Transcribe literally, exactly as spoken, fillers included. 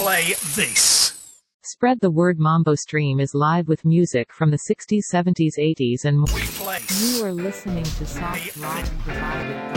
play this. Spread the word. Mambo Stream is live with music from the sixties, seventies, eighties and more. We play. You are listening to Soft Rock provided